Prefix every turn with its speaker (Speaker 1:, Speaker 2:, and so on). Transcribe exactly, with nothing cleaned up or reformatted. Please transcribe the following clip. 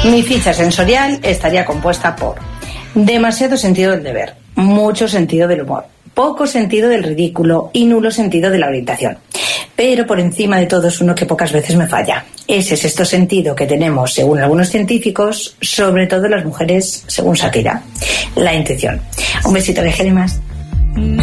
Speaker 1: Mi ficha sensorial estaría compuesta por demasiado sentido del deber, mucho sentido del humor, poco sentido del ridículo y nulo sentido de la orientación. Pero por encima de todo es uno que pocas veces me falla. Ese sexto sentido que tenemos, según algunos científicos, sobre todo las mujeres, según Shakira, la intuición. Un besito de Gélimas.